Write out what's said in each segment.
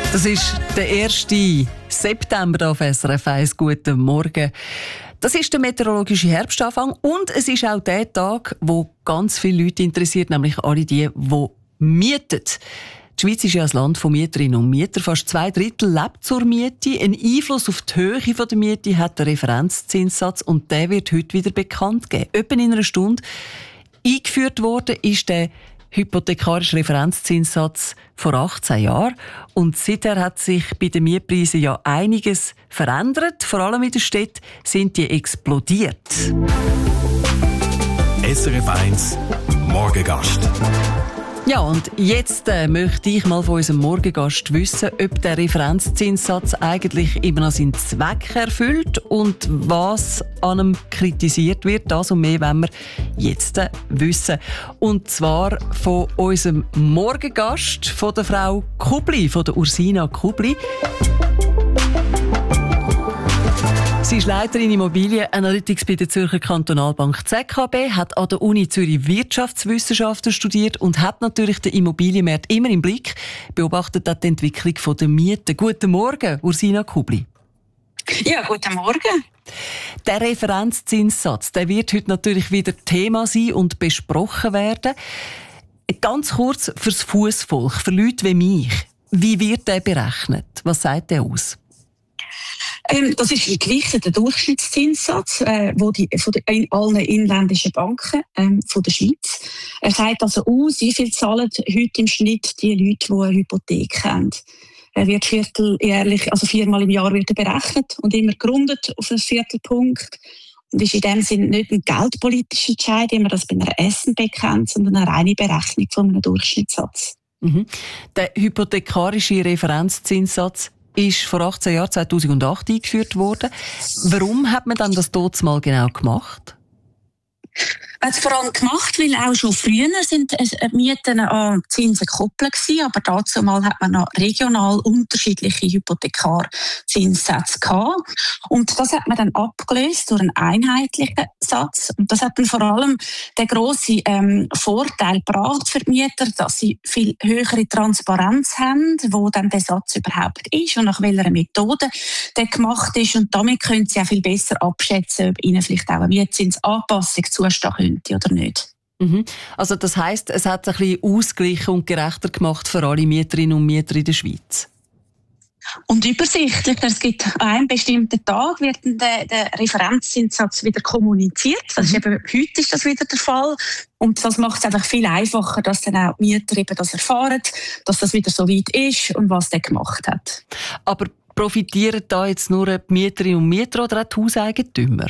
Das ist der 1. September auf SRF 1. Guten Morgen. Das ist der meteorologische Herbstanfang und es ist auch der Tag, wo ganz viele Leute interessiert, nämlich alle die mieten. Die Schweiz ist ja ein Land von Mieterinnen und Mietern. Fast 2/3 lebt zur Miete. Ein Einfluss auf die Höhe der Miete hat der Referenzzinssatz und der wird heute wieder bekannt gegeben. Etwa in einer Stunde. Eingeführt worden ist der hypothekarische Referenzzinssatz vor 18 Jahren. Und seither hat sich bei den Mietpreisen ja einiges verändert. Vor allem in der Stadt sind die explodiert. SRF 1 Morgengast. Ja, und jetzt möchte ich mal von unserem Morgengast wissen, ob der Referenzzinssatz eigentlich immer noch seinen Zweck erfüllt und was an ihm kritisiert wird. Das und mehr wollen wir jetzt wissen. Und zwar von unserem Morgengast, von der Frau Kubli, von der Ursina Kubli. Sie ist Leiterin Immobilien-Analytics bei der Zürcher Kantonalbank ZKB, hat an der Uni Zürich Wirtschaftswissenschaften studiert und hat natürlich den Immobilienmarkt immer im Blick, beobachtet auch die Entwicklung der Mieten. Guten Morgen, Ursina Kubli. Ja, guten Morgen. Der Referenzzinssatz, der wird heute natürlich wieder Thema sein und besprochen werden. Ganz kurz fürs Fussvolk, für Leute wie mich. Wie wird der berechnet? Was sagt der aus? Das ist ein gewichteter Durchschnittszinssatz, wo in allen inländischen Banken von der Schweiz. Er sagt also aus, wie viel zahlen heute im Schnitt die Leute, die eine Hypothek haben. Er wird vierteljährlich, also 4-mal im Jahr wird er berechnet und immer gerundet auf einen Viertelpunkt. Und ist in dem Sinne nicht ein geldpolitischer Entscheid, wie man das bei einer SNB kennt, sondern eine reine Berechnung von einem Durchschnittssatz. Mhm. Der hypothekarische Referenzzinssatz ist vor 18 Jahren, 2008, eingeführt worden. Warum hat man dann das dort mal genau gemacht? Es vor allem gemacht, weil auch schon früher sind Mieten an Zinsen gekoppelt gewesen, aber dazu mal hat man noch regional unterschiedliche Hypothekarzinssätze gehabt. Und das hat man dann abgelöst durch einen einheitlichen Satz. Und das hat dann vor allem den grossen Vorteil gebracht für die Mieter, dass sie viel höhere Transparenz haben, wo dann der Satz überhaupt ist und nach welcher Methode der gemacht ist. Und damit können sie auch viel besser abschätzen, ob ihnen vielleicht auch eine Mietzinsanpassung zustehen könnte oder nicht. Also das heisst, es hat es ein bisschen ausgeglichen und gerechter gemacht für alle Mieterinnen und Mieter in der Schweiz. Und übersichtlich. Es gibt an einem bestimmten Tag wird der Referenzzinssatz wieder kommuniziert. Das ist eben, heute ist das wieder der Fall. Und das macht es einfach viel einfacher, dass dann auch die Mieter eben das erfahren, dass das wieder so weit ist und was der gemacht hat. Aber profitieren da jetzt nur die Mieterinnen und Mieter oder auch die Hauseigentümer?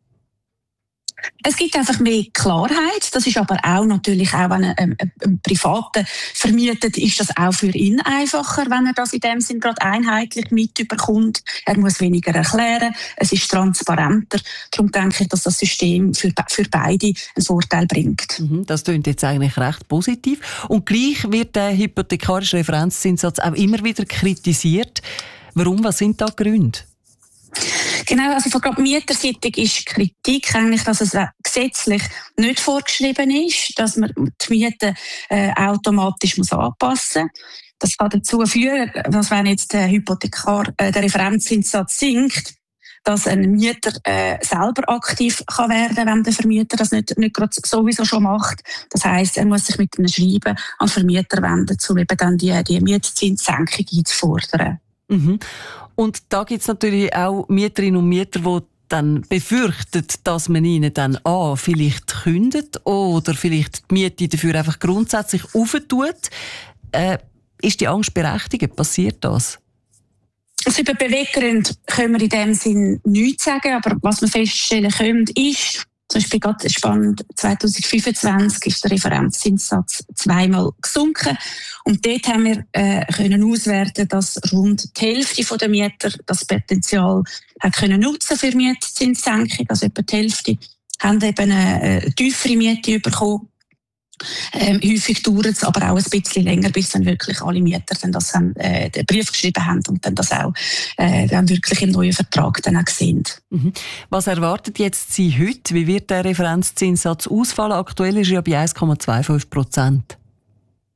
Es gibt einfach mehr Klarheit. Das ist aber auch natürlich, auch wenn ein Privater vermietet, ist das auch für ihn einfacher, wenn er das in dem Sinn gerade einheitlich mitbekommt. Er muss weniger erklären. Es ist transparenter. Darum denke ich, dass das System für beide einen Vorteil bringt. Das klingt jetzt eigentlich recht positiv. Und gleich wird der hypothekarische Referenzzinssatz auch immer wieder kritisiert. Warum? Was sind da die Gründe? Genau, also von gerade Mieterseitig ist Kritik eigentlich, dass es gesetzlich nicht vorgeschrieben ist, dass man die Miete automatisch anpassen muss. Das kann dazu führen, dass wenn jetzt der Referenzzinssatz sinkt, dass ein Mieter selber aktiv kann werden, wenn der Vermieter das nicht gerade sowieso schon macht. Das heisst, er muss sich mit einem Schreiben an den Vermieter wenden, um eben dann die Mietzinssenkung einzufordern. Und da gibt es natürlich auch Mieterinnen und Mieter, die dann befürchten, dass man ihnen dann vielleicht kündet oder vielleicht die Miete dafür einfach grundsätzlich aufentut. Ist die Angst berechtigt? Passiert das? Also über Beweggründe können wir in dem Sinn nichts sagen, aber was wir feststellen können, ist, zum Beispiel gerade spannend, 2025 ist der Referenzzinssatz 2-mal gesunken. Und dort haben wir können auswerten, dass rund die Hälfte der Mieter das Potenzial hat können nutzen für Mietzinssenkung. Also etwa die Hälfte haben eben eine tiefere Miete bekommen. Häufig dauert es aber auch ein bisschen länger, bis dann wirklich alle Mieter dann das den Brief geschrieben haben und dann das auch dann wirklich im neuen Vertrag dann auch sehen. Was erwartet jetzt Sie heute? Wie wird der Referenzzinssatz ausfallen? Aktuell ist er ja bei 1,25%.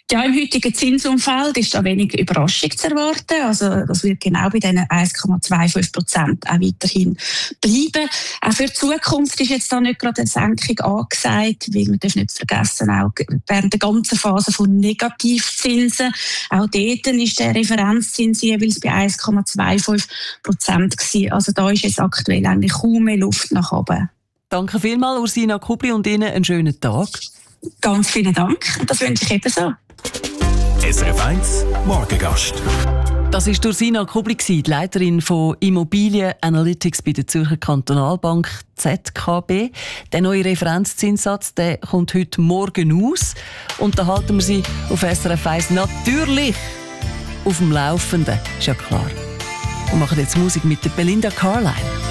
Ja, im heutigen Zinsumfeld ist da wenig Überraschung zu erwarten. Also das wird genau bei diesen 1,25% auch weiterhin bleiben. Auch für die Zukunft ist jetzt da nicht gerade eine Senkung angesagt, weil man darf nicht vergessen, auch während der ganzen Phase von Negativzinsen, auch dort ist der Referenzzins jeweils bei 1,25% gewesen. Also da ist jetzt aktuell eigentlich kaum mehr Luft nach oben. Danke vielmals, Ursina Kubli, und Ihnen einen schönen Tag. Ganz vielen Dank. Das wünsche ich ebenso. SRF 1 Morgengast. Das war Ursina Kubli, die Leiterin von Immobilien Analytics bei der Zürcher Kantonalbank ZKB. Der neue Referenzzinssatz, der kommt heute Morgen aus. Und da halten wir Sie auf SRF 1 natürlich auf dem Laufenden, ist ja klar. Wir machen jetzt Musik mit der Belinda Carlisle.